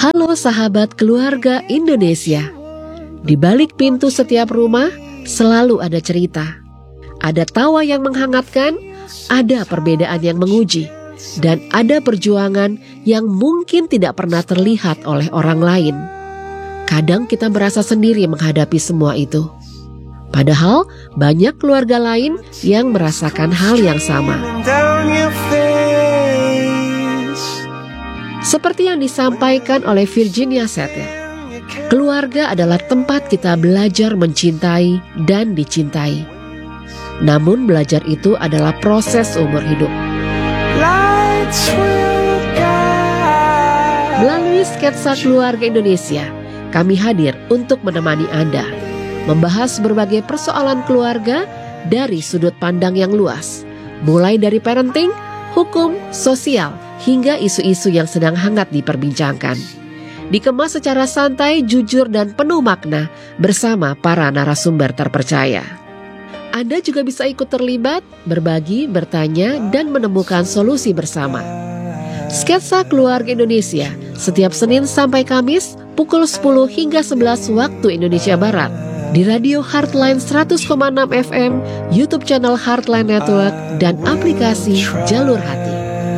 Halo sahabat keluarga Indonesia. Di balik pintu setiap rumah selalu ada cerita. Ada tawa yang menghangatkan, ada perbedaan yang menguji, dan ada perjuangan yang mungkin tidak pernah terlihat oleh orang lain. Kadang kita merasa sendiri menghadapi semua itu. Padahal banyak keluarga lain yang merasakan hal yang sama. Seperti yang disampaikan oleh Virginia Satir, keluarga adalah tempat kita belajar mencintai dan dicintai. Namun belajar itu adalah proses umur hidup. Melalui sketsa keluarga Indonesia, kami hadir untuk menemani Anda, membahas berbagai persoalan keluarga dari sudut pandang yang luas, mulai dari parenting, hukum, sosial, hingga isu-isu yang sedang hangat diperbincangkan. Dikemas secara santai, jujur, dan penuh makna bersama para narasumber terpercaya. Anda juga bisa ikut terlibat, berbagi, bertanya, dan menemukan solusi bersama. Sketsa Keluarga Indonesia setiap Senin sampai Kamis pukul 10 hingga 11 waktu Indonesia Barat di Radio Heartline 100,6 FM, YouTube channel Heartline Network, dan aplikasi Jalur Hati.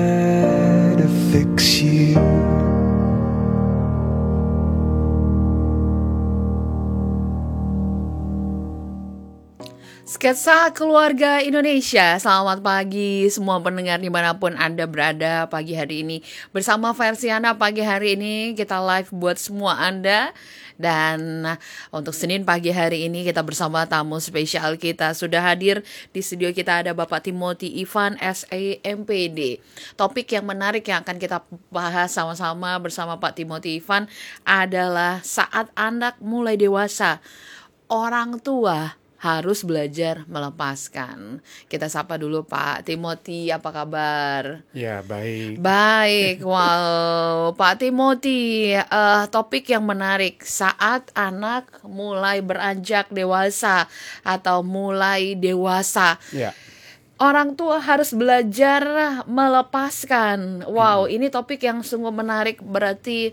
Sketsa Keluarga Indonesia, selamat pagi semua pendengar dimanapun Anda berada pagi hari ini. Bersama Versiana pagi hari ini kita live buat semua Anda. Dan untuk Senin pagi hari ini kita bersama tamu spesial kita. Sudah hadir di studio kita ada Bapak Timothy Ivan SAMPD. Topik yang menarik yang akan kita bahas sama-sama bersama Pak Timothy Ivan adalah saat anak mulai dewasa, orang tua harus belajar melepaskan. Kita sapa dulu Pak Timothy, apa kabar? Ya, baik. Baik, wow. Pak Timothy, topik yang menarik saat anak mulai beranjak dewasa atau mulai dewasa. Ya. Orang tua harus belajar melepaskan. Wow, ini topik yang sungguh menarik, berarti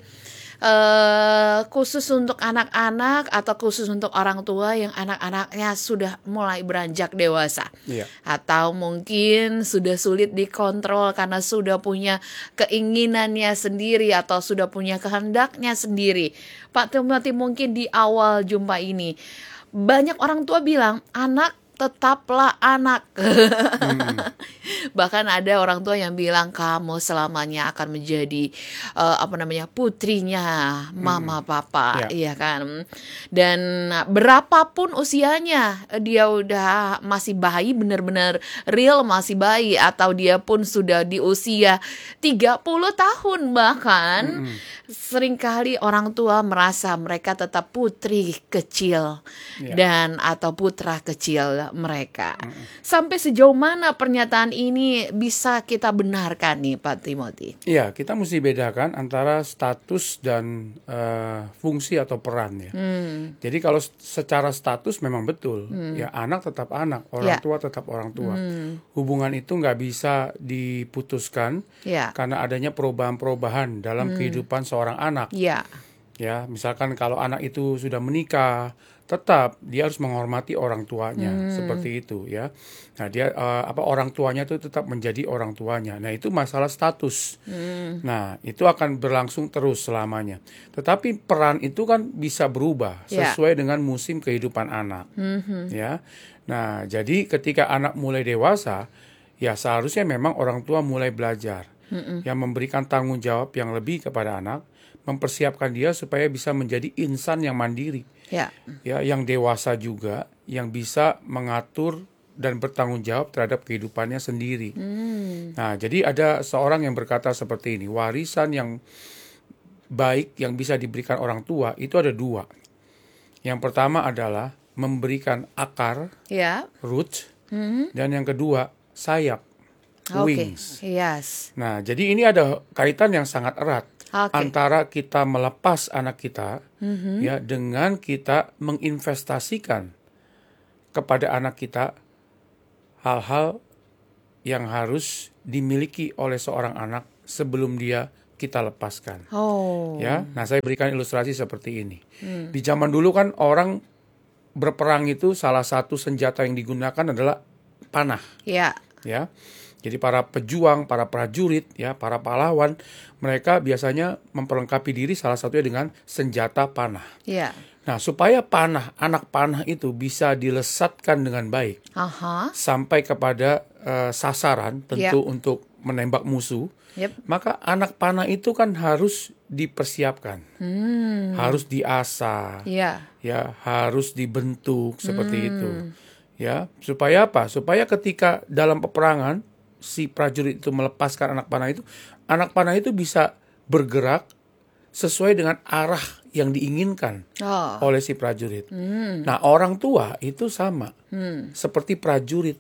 khusus untuk anak-anak atau khusus untuk orang tua yang anak-anaknya sudah mulai beranjak dewasa, atau mungkin sudah sulit dikontrol karena sudah punya keinginannya sendiri atau sudah punya kehendaknya sendiri. Pak Timothy, mungkin di awal jumpa ini banyak orang tua bilang anak tetaplah anak. Bahkan ada orang tua yang bilang kamu selamanya akan menjadi putrinya mama papa, iya kan. Dan berapapun usianya, dia udah masih bayi, benar-benar real masih bayi, atau dia pun sudah di usia 30 tahun bahkan, seringkali orang tua merasa mereka tetap putri kecil dan atau putra kecil mereka. Sampai sejauh mana pernyataan ini bisa kita benarkan nih Pak Timothy? Iya, kita mesti bedakan antara status dan fungsi atau peran ya. Jadi kalau secara status memang betul, ya anak tetap anak, orang tua tetap orang tua. Hubungan itu nggak bisa diputuskan karena adanya perubahan-perubahan dalam kehidupan seorang anak. Ya, misalkan kalau anak itu sudah menikah, tetap dia harus menghormati orang tuanya, seperti itu ya. Nah, dia orang tuanya itu tetap menjadi orang tuanya. Nah, itu masalah status. Nah, itu akan berlangsung terus selamanya. Tetapi peran itu kan bisa berubah sesuai dengan musim kehidupan anak. Ya. Nah, jadi ketika anak mulai dewasa, ya seharusnya memang orang tua mulai belajar, yang memberikan tanggung jawab yang lebih kepada anak, mempersiapkan dia supaya bisa menjadi insan yang mandiri. Ya, yang dewasa juga, yang bisa mengatur dan bertanggung jawab terhadap kehidupannya sendiri. Nah, jadi ada seorang yang berkata seperti ini, warisan yang baik yang bisa diberikan orang tua itu ada dua. Yang pertama adalah memberikan akar, root, dan yang kedua sayap, wings. Nah, jadi ini ada kaitan yang sangat erat. Antara kita melepas anak kita ya dengan kita menginvestasikan kepada anak kita hal-hal yang harus dimiliki oleh seorang anak sebelum dia kita lepaskan. Oh. Ya, nah saya berikan ilustrasi seperti ini. Di zaman dulu kan orang berperang itu salah satu senjata yang digunakan adalah panah. Ya. Ya, jadi para pejuang, para prajurit, ya, para pahlawan, mereka biasanya memperlengkapi diri salah satunya dengan senjata panah. Ya. Nah, supaya anak panah itu bisa dilesatkan dengan baik Aha. sampai kepada sasaran tentu untuk menembak musuh, Yep. maka anak panah itu kan harus dipersiapkan, harus diasah, Ya. ya, harus dibentuk seperti itu, ya, supaya apa? Supaya ketika dalam peperangan si prajurit itu melepaskan anak panah itu bisa bergerak sesuai dengan arah yang diinginkan oleh si prajurit. Nah, orang tua itu sama, seperti prajurit.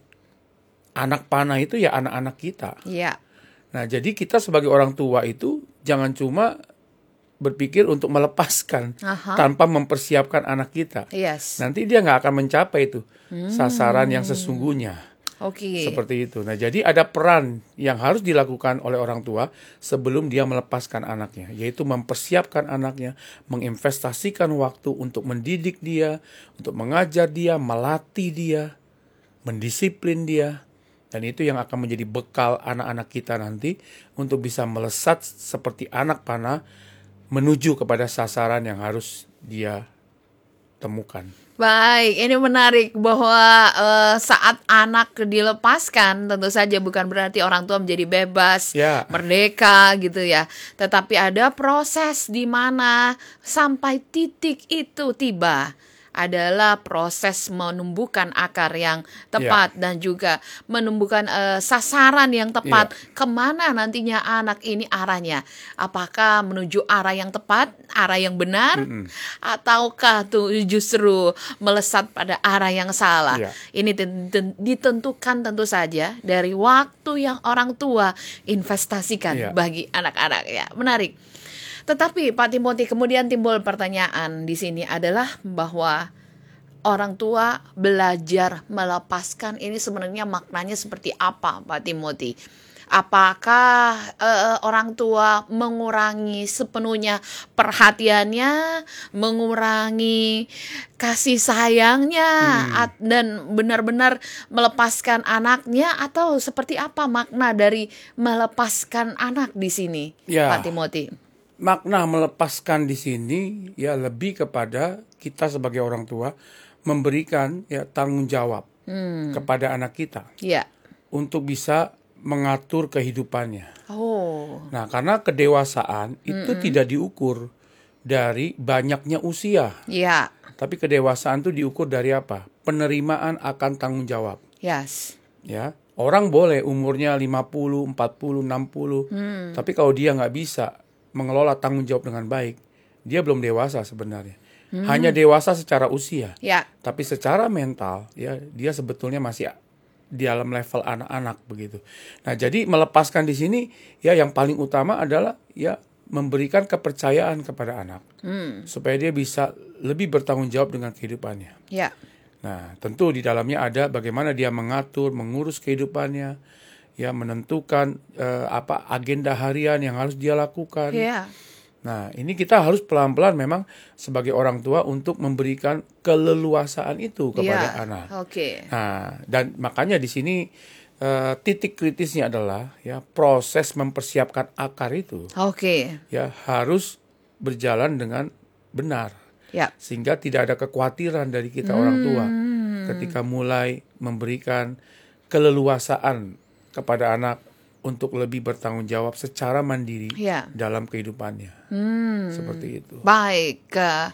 Anak panah itu ya anak-anak kita. Ya. Nah, jadi kita sebagai orang tua itu jangan cuma berpikir untuk melepaskan tanpa mempersiapkan anak kita. Yes. Nanti dia nggak akan mencapai itu sasaran yang sesungguhnya. Oke. Seperti itu. Nah, jadi ada peran yang harus dilakukan oleh orang tua sebelum dia melepaskan anaknya, yaitu mempersiapkan anaknya, menginvestasikan waktu untuk mendidik dia, untuk mengajar dia, melatih dia, mendisiplin dia. Dan itu yang akan menjadi bekal anak-anak kita nanti untuk bisa melesat seperti anak panah menuju kepada sasaran yang harus dia temukan. Baik, ini menarik bahwa saat anak dilepaskan tentu saja bukan berarti orang tua menjadi bebas, merdeka gitu ya. Tetapi ada proses di mana sampai titik itu tiba. Adalah proses menumbuhkan akar yang tepat dan juga menumbuhkan sasaran yang tepat. Kemana nantinya anak ini arahnya? Apakah menuju arah yang tepat, arah yang benar, ataukah tuh justru melesat pada arah yang salah? Ini ditentukan tentu saja dari waktu yang orang tua investasikan bagi anak-anak ya. Menarik. Tetapi Pak Timothy, kemudian timbul pertanyaan di sini adalah bahwa orang tua belajar melepaskan ini sebenarnya maknanya seperti apa, Pak Timothy? Apakah orang tua mengurangi sepenuhnya perhatiannya, mengurangi kasih sayangnya, dan benar-benar melepaskan anaknya, atau seperti apa makna dari melepaskan anak di sini, Pak Timothy? Makna melepaskan di sini ya lebih kepada kita sebagai orang tua memberikan ya tanggung jawab kepada anak kita untuk bisa mengatur kehidupannya. Nah, karena kedewasaan itu tidak diukur dari banyaknya usia, tapi kedewasaan itu diukur dari apa? Penerimaan akan tanggung jawab. Yes. Ya, orang boleh umurnya 50, 40, 60, tapi kalau dia nggak bisa mengelola tanggung jawab dengan baik, dia belum dewasa sebenarnya. Hanya dewasa secara usia, tapi secara mental, ya dia sebetulnya masih di dalam level anak-anak begitu. Nah, jadi melepaskan di sini, ya yang paling utama adalah ya memberikan kepercayaan kepada anak, supaya dia bisa lebih bertanggung jawab dengan kehidupannya. Nah, tentu di dalamnya ada bagaimana dia mengatur, mengurus kehidupannya, ya menentukan apa agenda harian yang harus dia lakukan. Nah, ini kita harus pelan-pelan memang sebagai orang tua untuk memberikan keleluasaan itu kepada anak. Nah, dan makanya di sini titik kritisnya adalah ya proses mempersiapkan akar itu. Ya harus berjalan dengan benar. Sehingga tidak ada kekhawatiran dari kita orang tua ketika mulai memberikan keleluasaan kepada anak untuk lebih bertanggung jawab secara mandiri dalam kehidupannya. Seperti itu. Baik,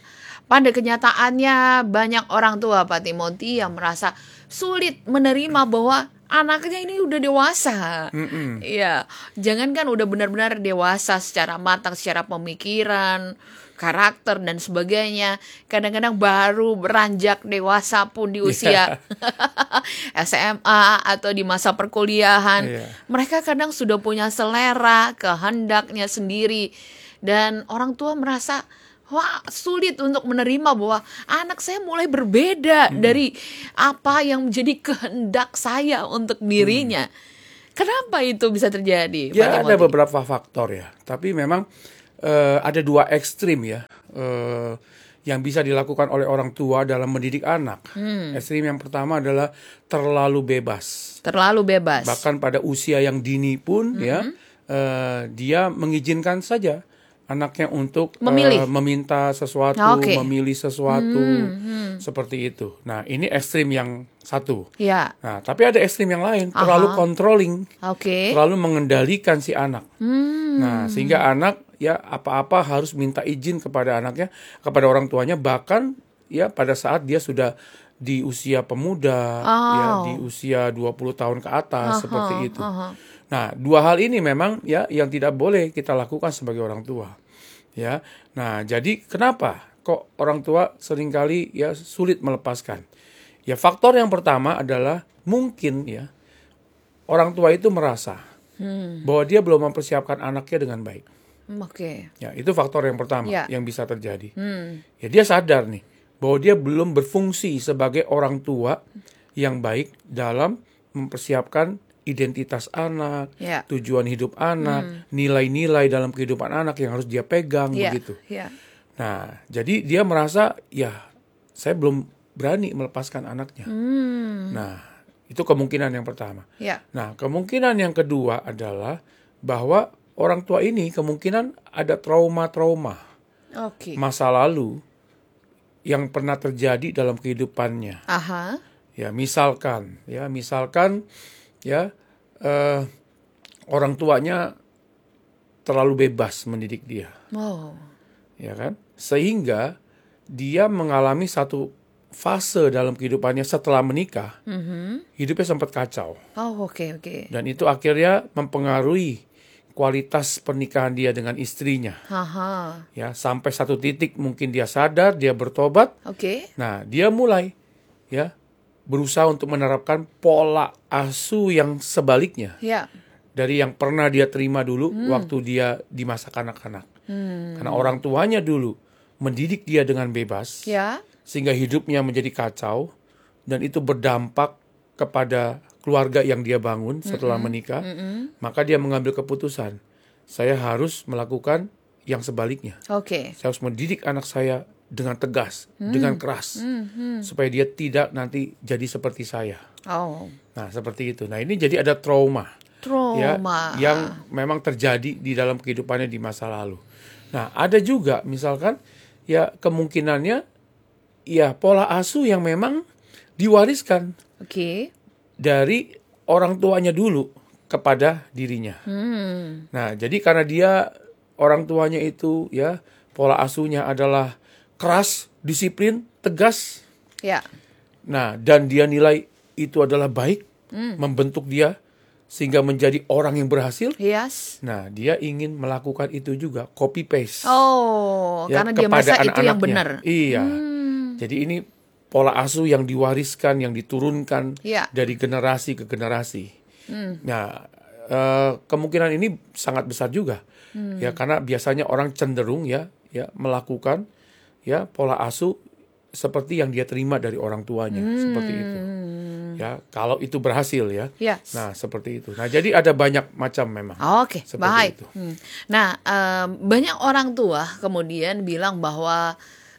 pada kenyataannya banyak orang tua Pak Timothy yang merasa sulit menerima bahwa anaknya ini udah dewasa. Iya, jangankan udah benar-benar dewasa secara matang, secara pemikiran, karakter dan sebagainya, kadang-kadang baru beranjak dewasa pun di usia SMA atau di masa perkuliahan, mereka kadang sudah punya selera, kehendaknya sendiri, dan orang tua merasa wah sulit untuk menerima bahwa anak saya mulai berbeda dari apa yang menjadi kehendak saya untuk dirinya. Kenapa itu bisa terjadi, Pak Ya ada Timothy? beberapa faktor ya, tapi memang ada dua ekstrim ya yang bisa dilakukan oleh orang tua dalam mendidik anak. Ekstrim yang pertama adalah terlalu bebas, Terlalu bebas. bahkan pada usia yang dini pun ya dia mengizinkan saja anaknya untuk meminta sesuatu, Oke. memilih sesuatu, seperti itu. Nah ini ekstrim yang satu. Ya, Nah tapi ada ekstrim yang lain, terlalu controlling. oke. Terlalu mengendalikan si anak. Nah, sehingga anak ya apa-apa harus minta izin kepada anaknya, kepada orang tuanya, bahkan ya pada saat dia sudah di usia pemuda, ya di usia 20 tahun ke atas, seperti itu. Nah, dua hal ini memang ya yang tidak boleh kita lakukan sebagai orang tua. Ya. Nah, jadi kenapa kok orang tua seringkali ya sulit melepaskan? Ya, faktor yang pertama adalah mungkin ya orang tua itu merasa bahwa dia belum mempersiapkan anaknya dengan baik. Oke. Ya, itu faktor yang pertama Ya. yang bisa terjadi. Ya, dia sadar nih bahwa dia belum berfungsi sebagai orang tua yang baik dalam mempersiapkan identitas anak, Ya. tujuan hidup anak, nilai-nilai dalam kehidupan anak yang harus dia pegang, Ya. begitu. Ya. Nah, jadi dia merasa ya saya belum berani melepaskan anaknya. Nah, itu kemungkinan yang pertama. Ya. Nah, kemungkinan yang kedua adalah bahwa orang tua ini kemungkinan ada trauma-trauma Oke. masa lalu yang pernah terjadi dalam kehidupannya. Aha. Ya, misalkan ya orang tuanya terlalu bebas mendidik dia, Oh. ya kan? Sehingga dia mengalami satu fase dalam kehidupannya setelah menikah, hidupnya sempat kacau. Oh, oke. Dan itu akhirnya mempengaruhi kualitas pernikahan dia dengan istrinya. Aha. Ya, sampai satu titik mungkin dia sadar, dia bertobat. Oke. Nah, dia mulai ya berusaha untuk menerapkan pola asuh yang sebaliknya Ya. dari yang pernah dia terima dulu waktu dia di masa kanak-kanak. Karena orang tuanya dulu mendidik dia dengan bebas. Ya. Sehingga hidupnya menjadi kacau dan itu berdampak kepada keluarga yang dia bangun setelah menikah, maka dia mengambil keputusan, saya harus melakukan yang sebaliknya. Oke. Saya harus mendidik anak saya dengan tegas, dengan keras, supaya dia tidak nanti jadi seperti saya. Oh. Nah, seperti itu. Nah, ini jadi ada trauma. Ya, Trauma. yang memang terjadi di dalam kehidupannya di masa lalu. Nah, ada juga misalkan ya kemungkinannya ya pola asuh yang memang diwariskan Oke. dari orang tuanya dulu kepada dirinya. Nah, jadi karena dia orang tuanya itu ya pola asuhnya adalah keras, disiplin, tegas. Ya. Nah, dan dia nilai itu adalah baik, membentuk dia sehingga menjadi orang yang berhasil. Yes. Nah, dia ingin melakukan itu juga, copy paste. Oh, Ya, karena dia kepada merasa itu yang anak-anaknya. benar. Iya. Jadi ini pola asuh yang diwariskan, yang diturunkan Ya. dari generasi ke generasi. Nah, kemungkinan ini sangat besar juga, ya karena biasanya orang cenderung ya melakukan ya pola asuh seperti yang dia terima dari orang tuanya, seperti itu. Ya, kalau itu berhasil ya. Yes. Nah, seperti itu. Nah, jadi ada banyak macam memang. Oke, Seperti baik. itu. Nah, banyak orang tua kemudian bilang bahwa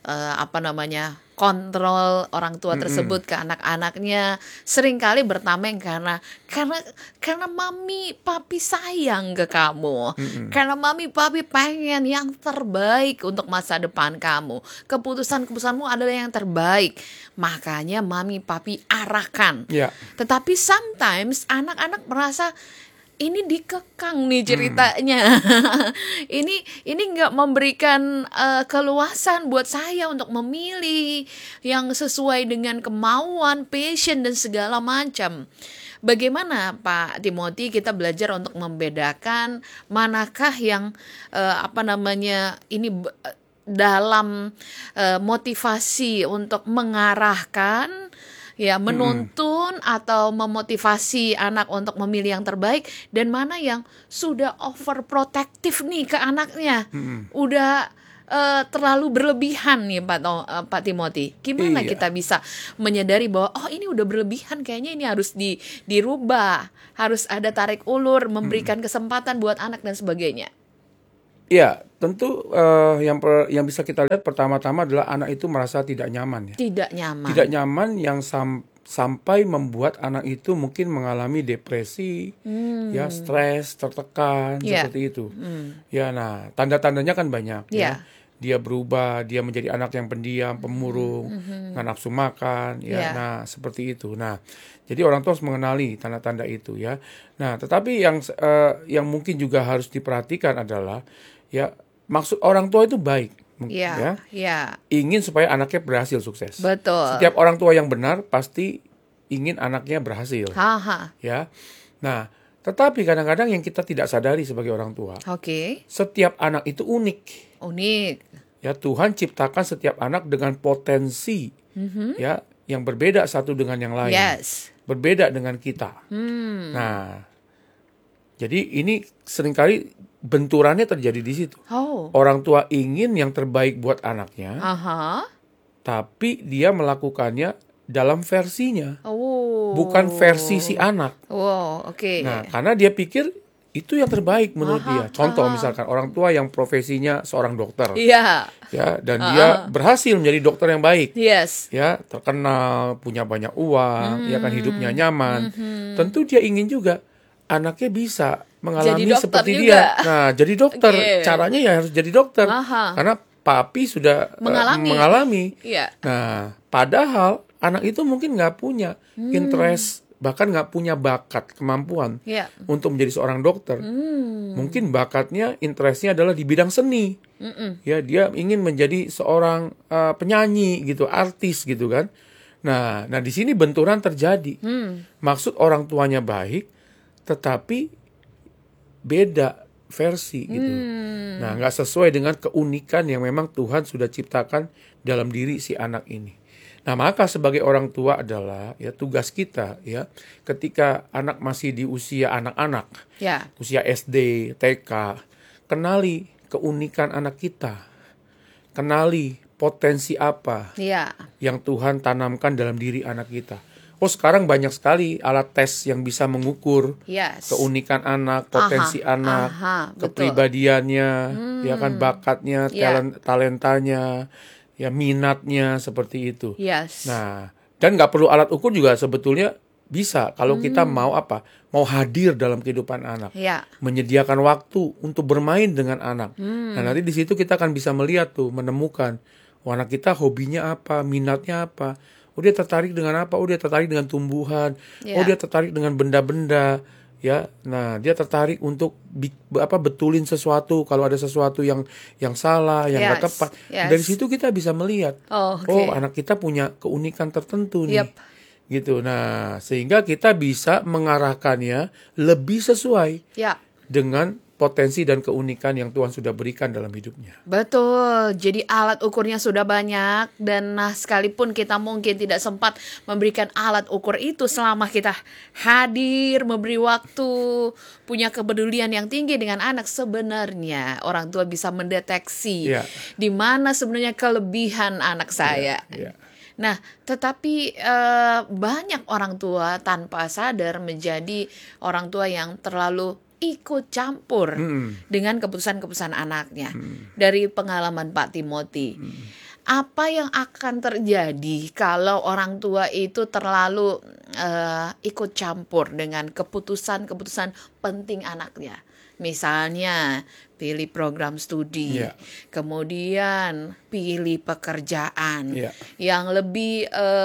kontrol orang tua tersebut ke anak-anaknya seringkali bertameng karena mami papi sayang ke kamu, karena mami papi pengen yang terbaik untuk masa depan kamu, keputusanmu adalah yang terbaik, makanya mami papi arahkan. Ya. Tetapi sometimes anak-anak merasa ini dikekang nih ceritanya. Ini nggak memberikan keluasan buat saya untuk memilih yang sesuai dengan kemauan, passion dan segala macam. Bagaimana Pak Timothy kita belajar untuk membedakan manakah yang dalam motivasi untuk mengarahkan, ya, menuntun atau memotivasi anak untuk memilih yang terbaik, dan mana yang sudah overprotective nih ke anaknya, udah terlalu berlebihan nih Pak Timothy. Gimana Iya. kita bisa menyadari bahwa ini udah berlebihan, kayaknya ini harus dirubah, harus ada tarik ulur, memberikan kesempatan buat anak dan sebagainya. Ya, tentu yang bisa kita lihat pertama-tama adalah anak itu merasa tidak nyaman ya. Tidak nyaman. Tidak nyaman yang sampai membuat anak itu mungkin mengalami depresi, ya stres, tertekan, seperti itu. Ya, nah tanda-tandanya kan banyak. Ya. Dia berubah, dia menjadi anak yang pendiam, pemurung, nggak nafsu makan, ya. Nah seperti itu. Nah, jadi orang tua harus mengenali tanda-tanda itu ya. Nah, tetapi yang mungkin juga harus diperhatikan adalah ya maksud orang tua itu baik. Ya. Ingin supaya anaknya berhasil sukses. Betul. Setiap orang tua yang benar pasti ingin anaknya berhasil. Ya. Nah, tetapi kadang-kadang yang kita tidak sadari sebagai orang tua, setiap anak itu unik. Ya, Tuhan ciptakan setiap anak dengan potensi ya yang berbeda satu dengan yang lain. Berbeda dengan kita. Nah, jadi ini seringkali benturannya terjadi di situ. Orang tua ingin yang terbaik buat anaknya, tapi dia melakukannya dalam versinya, bukan versi si anak. Nah, karena dia pikir itu yang terbaik menurut dia. Contoh misalkan orang tua yang profesinya seorang dokter, ya, dan dia berhasil menjadi dokter yang baik, ya, terkenal, punya banyak uang, ya kan, hidupnya nyaman. Tentu dia ingin juga anaknya bisa mengalami seperti juga dia. Nah, jadi dokter. Caranya ya harus jadi dokter. Karena papi sudah mengalami. Nah, padahal anak itu mungkin nggak punya interest, bahkan nggak punya bakat, kemampuan untuk menjadi seorang dokter. Mungkin bakatnya, interestnya adalah di bidang seni. Ya, dia ingin menjadi seorang penyanyi gitu, artis gitu kan. Nah di sini benturan terjadi. Maksud orang tuanya baik, tetapi beda versi gitu. Nah, nggak sesuai dengan keunikan yang memang Tuhan sudah ciptakan dalam diri si anak ini. Nah, maka sebagai orang tua adalah ya tugas kita ya, ketika anak masih di usia anak-anak, usia SD, TK, kenali keunikan anak kita. Kenali potensi apa yang Tuhan tanamkan dalam diri anak kita. Sekarang banyak sekali alat tes yang bisa mengukur keunikan anak, potensi anak, kepribadiannya, ya kan, bakatnya, talentanya, ya minatnya, seperti itu. Nah, dan nggak perlu alat ukur juga sebetulnya bisa kalau kita mau hadir dalam kehidupan anak, menyediakan waktu untuk bermain dengan anak. Nah, nanti di situ kita akan bisa melihat tuh, menemukan anak kita hobinya apa, minatnya apa. Dia tertarik dengan apa? Dia tertarik dengan tumbuhan. Dia tertarik dengan benda-benda. Ya, nah dia tertarik untuk betulin sesuatu kalau ada sesuatu yang salah, yang nggak tepat. Dari situ kita bisa melihat, anak kita punya keunikan tertentu nih, gitu. Nah, sehingga kita bisa mengarahkannya lebih sesuai dengan potensi dan keunikan yang Tuhan sudah berikan dalam hidupnya. Betul, jadi alat ukurnya sudah banyak, dan sekalipun kita mungkin tidak sempat memberikan alat ukur itu selama kita hadir, memberi waktu, punya kepedulian yang tinggi dengan anak, sebenarnya orang tua bisa mendeteksi di mana sebenarnya kelebihan anak saya. Nah, tetapi banyak orang tua tanpa sadar menjadi orang tua yang terlalu ikut campur dengan keputusan-keputusan anaknya. Dari pengalaman Pak Timothy, apa yang akan terjadi kalau orang tua itu terlalu ikut campur dengan keputusan-keputusan penting anaknya? Misalnya pilih program studi, kemudian pilih pekerjaan yang lebih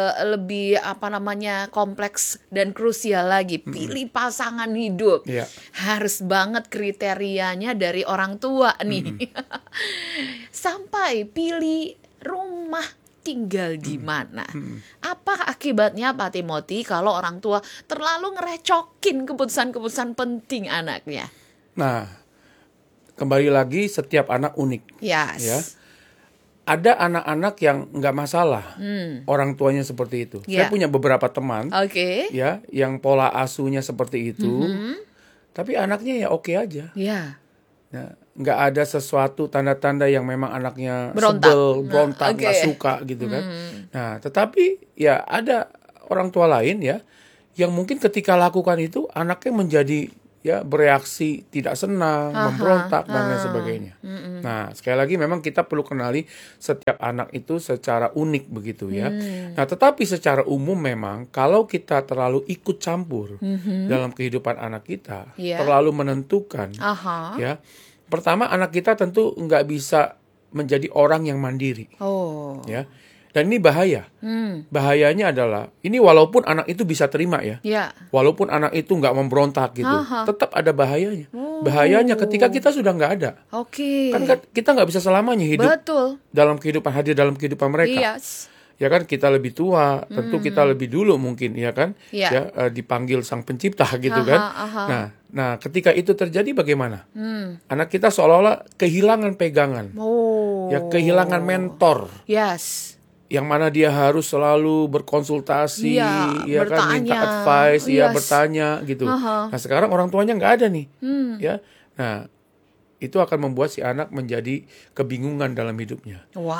kompleks dan krusial lagi, pilih pasangan hidup. Harus banget kriterianya dari orang tua nih. Sampai pilih rumah tinggal di mana. Apa akibatnya Pak Timothy kalau orang tua terlalu ngerecokin keputusan-keputusan penting anaknya? Nah, kembali lagi, setiap anak unik. Ya, ada anak-anak yang nggak masalah, orang tuanya seperti itu. Saya punya beberapa teman, ya, yang pola asuhnya seperti itu, tapi anaknya ya oke aja. Nah, nggak ada sesuatu tanda-tanda yang memang anaknya Berontak. sebel, berontak, nggak Oke. suka gitu kan. Nah, tetapi ya ada orang tua lain ya yang mungkin ketika lakukan itu anaknya menjadi ya bereaksi tidak senang, memberontak dan lain sebagainya. Nah, sekali lagi memang kita perlu kenali setiap anak itu secara unik begitu ya. Nah, tetapi secara umum memang kalau kita terlalu ikut campur dalam kehidupan anak kita, Iya. terlalu menentukan Aha. ya. Pertama, anak kita tentu nggak bisa menjadi orang yang mandiri Oh. ya. Dan ini bahaya. Bahayanya adalah ini walaupun anak itu bisa terima ya. Ya. Walaupun anak itu nggak memberontak gitu, tetap ada bahayanya. Bahayanya ketika kita sudah nggak ada. Oke. Kan kita nggak bisa selamanya hidup Betul. hadir dalam kehidupan mereka. Yes. Ya kan kita lebih tua, tentu kita lebih dulu mungkin ya kan. Iya. Ya dipanggil sang pencipta gitu kan. Nah, ketika itu terjadi bagaimana? Anak kita seolah-olah kehilangan pegangan. Oh. Ya kehilangan mentor. Yes. Yang mana dia harus selalu berkonsultasi, Iya, ya kan, minta bertanya. advice, ya Yes. bertanya gitu. Nah sekarang orang tuanya nggak ada nih, ya. Nah itu akan membuat si anak menjadi kebingungan dalam hidupnya.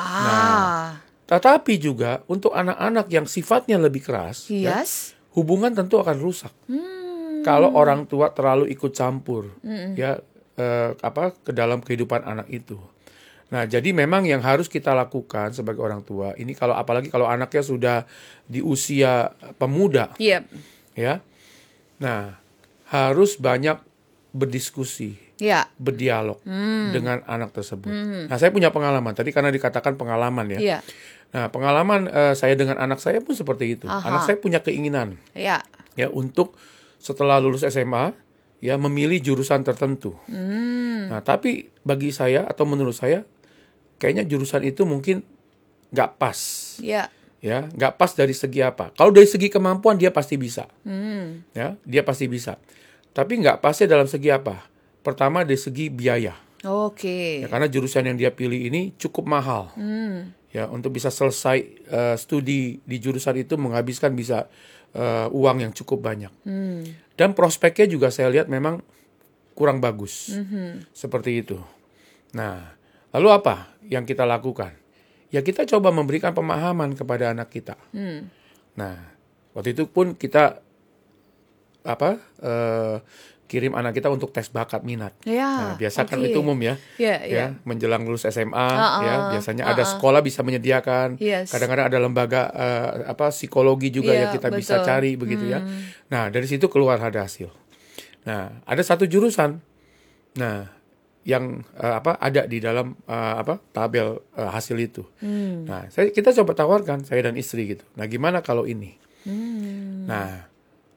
Wah. Tetapi juga untuk anak-anak yang sifatnya lebih keras, ya, Yes. hubungan tentu akan rusak. Kalau orang tua terlalu ikut campur, ya ke dalam kehidupan anak itu. Nah, jadi memang yang harus kita lakukan sebagai orang tua ini apalagi kalau anaknya sudah di usia pemuda, Yep. ya. Nah, harus banyak berdiskusi, Ya. berdialog dengan anak tersebut. Nah, saya punya pengalaman. Tadi karena dikatakan pengalaman ya. Iya. Nah, pengalaman saya dengan anak saya pun seperti itu. Anak saya punya keinginan Ya. ya untuk setelah lulus SMA ya memilih jurusan tertentu. Nah, tapi bagi saya atau menurut saya kayaknya jurusan itu mungkin nggak pas. Ya. Ya, nggak pas dari segi apa? Kalau dari segi kemampuan dia pasti bisa. Ya, dia pasti bisa. Tapi nggak pasnya dalam segi apa? Pertama dari segi biaya. Oke. Ya, karena jurusan yang dia pilih ini cukup mahal. Ya, untuk bisa selesai studi di jurusan itu menghabiskan bisa uang yang cukup banyak. Dan prospeknya juga saya lihat memang kurang bagus. Seperti itu. Nah, lalu apa yang kita lakukan? Ya kita coba memberikan pemahaman kepada anak kita. Nah, waktu itu pun kita kirim anak kita untuk tes bakat minat. Ya. Nah, biasa kan oke. itu umum ya. Ya. Ya, menjelang lulus SMA ya, biasanya ada Uh-uh. sekolah bisa menyediakan. Yes. Kadang-kadang ada lembaga psikologi juga Iya, yang kita bisa betul. cari begitu ya. Nah, dari situ keluar ada hasil. Nah, ada satu jurusan. Nah, yang ada di dalam tabel hasil itu. Nah, kita coba tawarkan saya dan istri gitu. Nah, gimana kalau ini? Nah,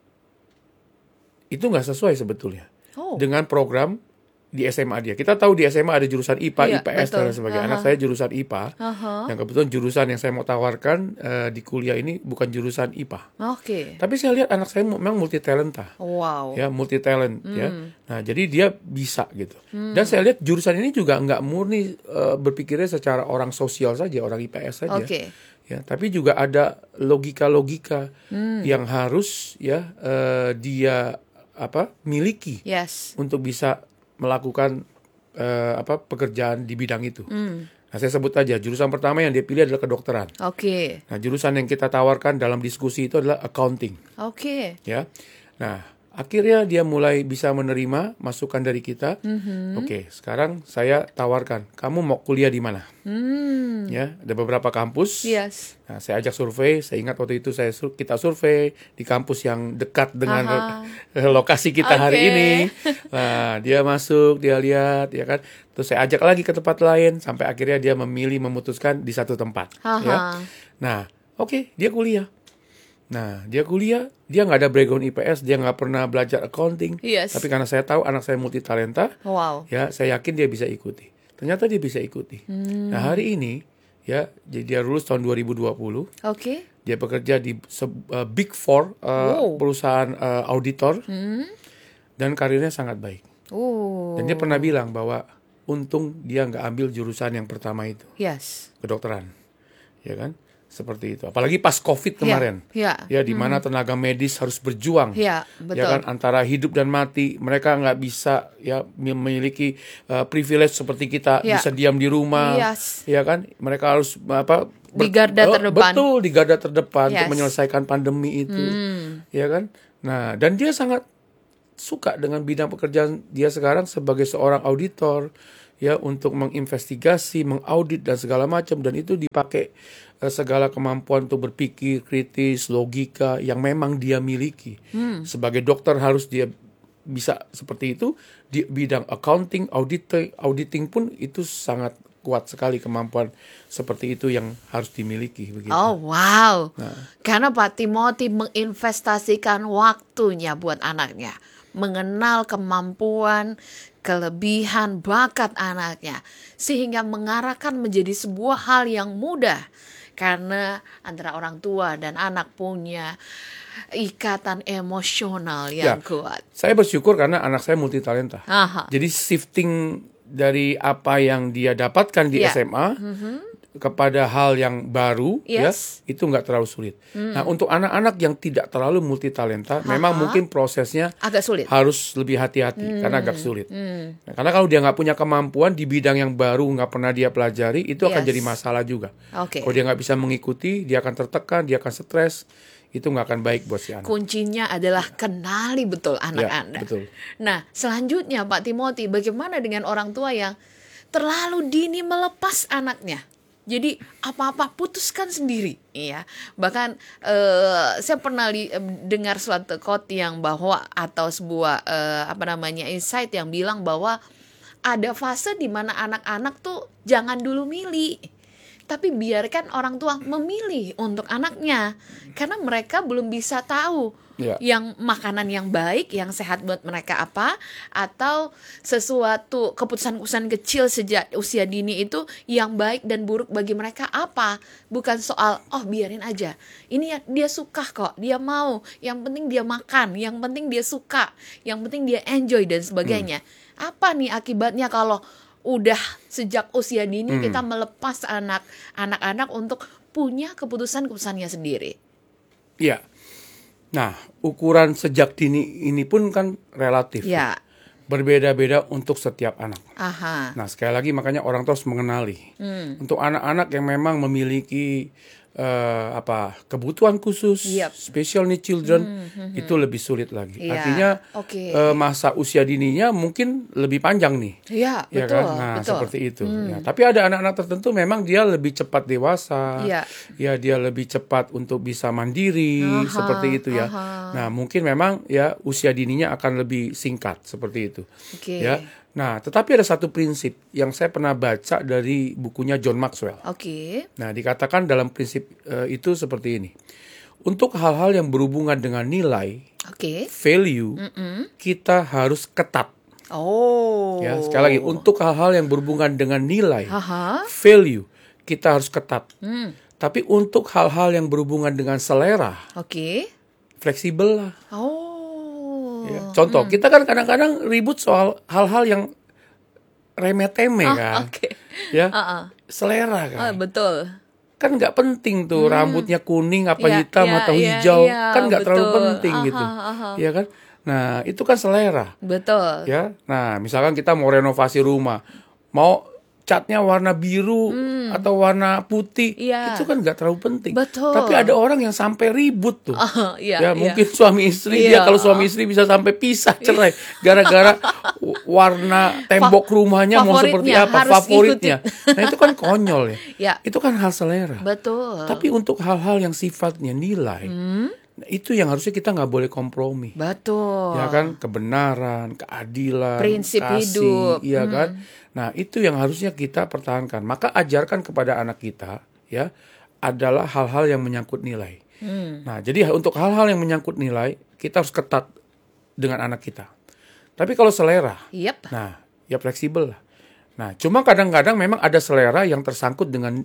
itu nggak sesuai sebetulnya Oh. dengan program di SMA dia. Kita tahu di SMA ada jurusan IPA, Iya, IPS dan betul. sebagainya. Anak saya jurusan IPA. Yang kebetulan jurusan yang saya mau tawarkan di kuliah ini bukan jurusan IPA. Oke. Tapi saya lihat anak saya memang multi talenta. Wow. Ya, multi talent ya. Nah, jadi dia bisa gitu. Dan saya lihat jurusan ini juga nggak murni berpikirnya secara orang sosial saja, orang IPS saja. Oke. Ya, tapi juga ada logika-logika yang harus ya dia miliki Yes. untuk bisa melakukan pekerjaan di bidang itu. Nah, saya sebut aja jurusan pertama yang dia pilih adalah kedokteran. Oke. Nah, jurusan yang kita tawarkan dalam diskusi itu adalah accounting, Oke. ya. Nah, akhirnya dia mulai bisa menerima masukan dari kita. Oke, sekarang saya tawarkan, kamu mau kuliah di mana? Ya, ada beberapa kampus. Yes. Nah, saya ajak survei. Saya ingat waktu itu kita survei di kampus yang dekat dengan lokasi kita hari Oke. ini. Nah, dia masuk, dia lihat, ya kan. Terus saya ajak lagi ke tempat lain sampai akhirnya dia memutuskan di satu tempat. Ya. Nah, oke, dia kuliah. Nah, dia kuliah, dia nggak ada background IPS, dia nggak pernah belajar accounting. Yes. Tapi karena saya tahu anak saya multi talenta, Wow. ya saya yakin dia bisa ikuti. Ternyata dia bisa ikuti. Nah, hari ini ya, jadi dia lulus tahun 2020. Oke. Dia bekerja di Big Four perusahaan auditor dan karirnya sangat baik. Oh. Dan dia pernah bilang bahwa untung dia nggak ambil jurusan yang pertama itu, Yes. kedokteran, ya kan? Seperti itu. Apalagi pas COVID kemarin. Ya. Ya, di mana tenaga medis harus berjuang. Ya, Ya betul. kan, antara hidup dan mati. Mereka nggak bisa ya memiliki privilege seperti kita, Ya. bisa diam di rumah. Yes. Ya kan, mereka harus Di garda terdepan. Betul, di garda terdepan Yes. untuk menyelesaikan pandemi itu. Ya kan? Nah, dan dia sangat suka dengan bidang pekerjaan dia sekarang sebagai seorang auditor, ya, untuk menginvestigasi, mengaudit dan segala macam, dan itu dipakai segala kemampuan untuk berpikir kritis, logika yang memang dia miliki. Sebagai dokter harus dia bisa seperti itu. Di bidang accounting, auditing pun itu sangat kuat sekali kemampuan seperti itu yang harus dimiliki begitu. Oh wow, Nah. karena Pak Timothy menginvestasikan waktunya buat anaknya, mengenal kemampuan, kelebihan, bakat anaknya, sehingga mengarahkan menjadi sebuah hal yang mudah. Karena antara orang tua dan anak punya ikatan emosional yang kuat. Saya bersyukur karena anak saya multitalenta. Aha. Jadi shifting dari apa yang dia dapatkan di Ya. SMA kepada hal yang baru, Yes. ya, itu nggak terlalu sulit. Nah, untuk anak-anak yang tidak terlalu multitalenta, memang mungkin prosesnya Agak sulit. harus lebih hati-hati karena agak sulit. Nah, karena kalau dia nggak punya kemampuan di bidang yang baru, nggak pernah dia pelajari, itu akan Yes. jadi masalah juga. Oke. Kalau dia nggak bisa mengikuti, dia akan tertekan, dia akan stres, itu nggak akan baik buat si anak. Kuncinya adalah kenali betul anak Ya, Anda. betul. Nah, selanjutnya Pak Timothy, bagaimana dengan orang tua yang terlalu dini melepas anaknya? Jadi apa-apa putuskan sendiri, ya. Bahkan saya pernah dengar suatu quote yang bahwa atau sebuah insight yang bilang bahwa ada fase di mana anak-anak tuh jangan dulu milih, tapi biarkan orang tua memilih untuk anaknya, karena mereka belum bisa tahu Ya. yang makanan yang baik, yang sehat buat mereka apa, atau sesuatu keputusan-keputusan kecil sejak usia dini itu yang baik dan buruk bagi mereka apa. Bukan soal biarin aja, ini dia suka kok, dia mau, yang penting dia makan, yang penting dia suka, yang penting dia enjoy dan sebagainya. Apa nih akibatnya kalau udah sejak usia dini kita melepas anak-anak untuk punya keputusan-keputusannya sendiri? Iya. Nah, ukuran sejak dini ini pun kan relatif. Ya. Berbeda-beda untuk setiap anak. Aha. Nah, sekali lagi makanya orang tua harus mengenali. Untuk anak-anak yang memang memiliki kebutuhan khusus, Yep. special need children, itu lebih sulit lagi. Iya, Artinya oke. masa usia dininya mungkin lebih panjang nih. Ya, Ya betul, kan? Nah, betul. seperti itu. Ya, tapi ada anak-anak tertentu memang dia lebih cepat dewasa. Iya. Ya, dia lebih cepat untuk bisa mandiri, seperti itu ya. Nah, mungkin memang ya usia dininya akan lebih singkat seperti itu. Oke. Ya. Nah, tetapi ada satu prinsip yang saya pernah baca dari bukunya John Maxwell. Oke. Nah, dikatakan dalam prinsip itu seperti ini. Untuk hal-hal yang berhubungan dengan nilai, Oke. value, kita harus ketat. Oh. Ya, sekali lagi, untuk hal-hal yang berhubungan dengan nilai, Aha. value, kita harus ketat. Tapi untuk hal-hal yang berhubungan dengan selera, Oke. fleksibel lah. Oh. Ya. Contoh, kita kan kadang-kadang ribut soal hal-hal yang remeh-temeh kan. Oke. Ya, Ah, selera kan. betul. Kan nggak penting tuh rambutnya kuning apa Iya, hitam iya, atau iya, hijau, iya, kan nggak terlalu betul. penting gitu. Ya kan? Nah, itu kan selera. Betul. Ya. Nah, misalkan kita mau renovasi rumah, mau catnya warna biru atau warna putih, Iya. itu kan nggak terlalu penting. Betul. Tapi ada orang yang sampai ribut tuh. Iya, Ya, iya. mungkin suami istri, Iya. dia kalau suami istri bisa sampai pisah cerai gara-gara warna tembok rumahnya mau seperti favoritnya, apa, harus favoritnya. Nah, itu kan konyol ya. Ya. Itu kan hal selera. Betul. Tapi untuk hal-hal yang sifatnya nilai, nah, itu yang harusnya kita nggak boleh kompromi. Betul. Ya kan, kebenaran, keadilan, Prinsip kasih, hidup. iya kan. Nah, itu yang harusnya kita pertahankan. Maka ajarkan kepada anak kita, ya, adalah hal-hal yang menyangkut nilai. Nah, jadi untuk hal-hal yang menyangkut nilai, kita harus ketat dengan anak kita. Tapi kalau selera, Yep. nah, ya fleksibel lah. Nah, cuma kadang-kadang memang ada selera yang tersangkut dengan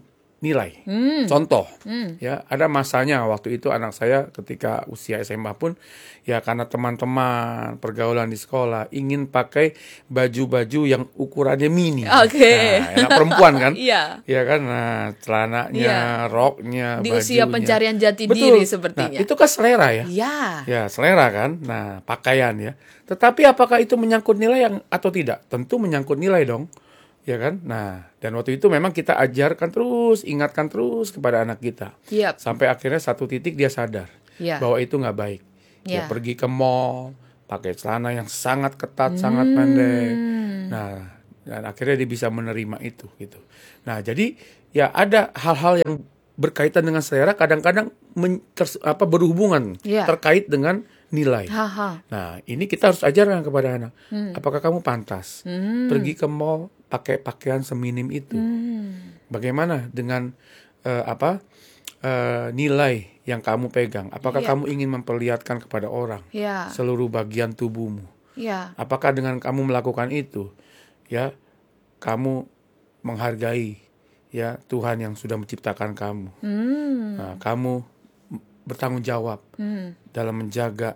nilai. Contoh, ya ada masanya waktu itu anak saya ketika usia SMA pun ya karena teman-teman pergaulan di sekolah ingin pakai baju-baju yang ukurannya mini. Oke. Nah, anak perempuan kan? Iya. Ya kan, nah celananya, roknya, Di bajunya. usia pencarian jati Betul. diri sepertinya. Nah, itu kan selera ya. Iya. Ya, selera kan. Nah, pakaian ya. Tetapi apakah itu menyangkut nilai atau tidak? Tentu menyangkut nilai dong. Ya kan? Nah, dan waktu itu memang kita ajarkan terus, ingatkan terus kepada anak kita. Yap. Sampai akhirnya satu titik dia sadar Iya. bahwa itu nggak baik. Dia Iya. pergi ke mall, pakai celana yang sangat ketat, sangat pendek. Nah, dan akhirnya dia bisa menerima itu gitu. Nah, jadi ya ada hal-hal yang berkaitan dengan selera kadang-kadang berhubungan Iya. terkait dengan nilai. Haha. Nah, ini kita harus ajarkan kepada anak. Apakah kamu pantas pergi ke mall pakai pakaian seminim itu? Bagaimana dengan nilai yang kamu pegang? Apakah Iya. kamu ingin memperlihatkan kepada orang Iya. seluruh bagian tubuhmu? Iya. Apakah dengan kamu melakukan itu, ya, kamu menghargai ya Tuhan yang sudah menciptakan kamu? Nah, kamu bertanggung jawab dalam menjaga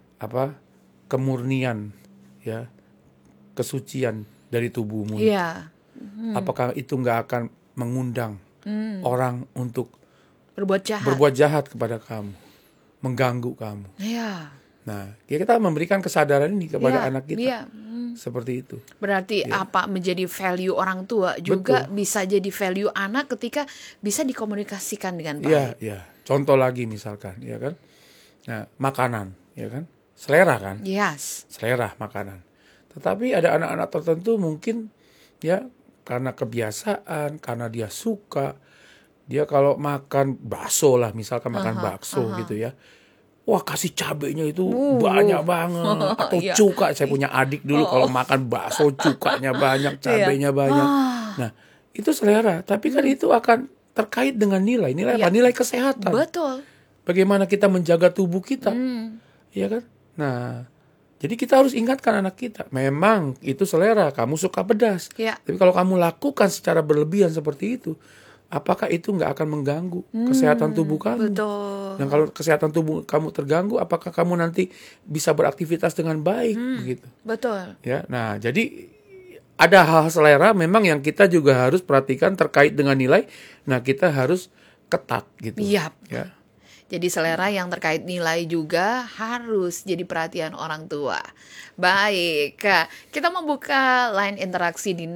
kemurnian, ya, kesucian dari tubuhmu. Iya. Apakah itu nggak akan mengundang orang untuk Berbuat jahat. kepada kamu, mengganggu kamu? Iya. Nah, ya kita memberikan kesadaran ini kepada Iya, anak kita, iya. seperti itu. Berarti apa menjadi value orang tua juga bisa jadi value anak ketika bisa dikomunikasikan dengan baik. Iya, iya. Contoh lagi misalkan, ya kan? Nah, makanan, ya kan? Selera kan? Yes. Selera makanan. Tetapi ada anak-anak tertentu mungkin ya karena kebiasaan, karena dia suka, dia kalau makan bakso lah, misalkan makan bakso gitu ya. Wah, kasih cabenya itu banyak banget. Atau Iya. cuka. Saya punya adik dulu kalau makan bakso cukanya banyak, cabenya banyak. Nah, itu selera. Tapi kan itu akan terkait dengan nilai. Nilai apa? Nilai kesehatan. Betul. Bagaimana kita menjaga tubuh kita. Iya kan? Nah, jadi kita harus ingatkan anak kita. Memang itu selera. Kamu suka pedas. Iya. Tapi kalau kamu lakukan secara berlebihan seperti itu, apakah itu nggak akan mengganggu kesehatan tubuh kamu? Betul. Dan kalau kesehatan tubuh kamu terganggu, apakah kamu nanti bisa beraktivitas dengan baik? Begitu. Betul. Ya, nah jadi ada hal selera memang yang kita juga harus perhatikan terkait dengan nilai. Nah, kita harus ketat gitu. Yap. Ya. Jadi selera yang terkait nilai juga harus jadi perhatian orang tua. Baik, kita membuka line interaksi di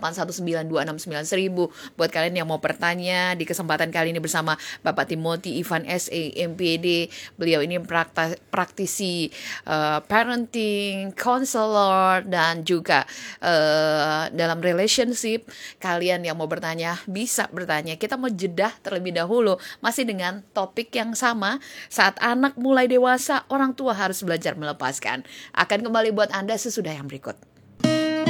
0819269000 buat kalian yang mau bertanya di kesempatan kali ini bersama Bapak Timothy Ivan S.A. MPD. Beliau ini praktisi parenting, counselor, dan juga dalam relationship. Kalian yang mau bertanya bisa bertanya. Kita mau jedah terlebih dahulu masih dengan topik yang sama. Saat anak mulai dewasa, orang tua harus belajar melepaskan. Akan kembali buat Anda sesudah yang berikut.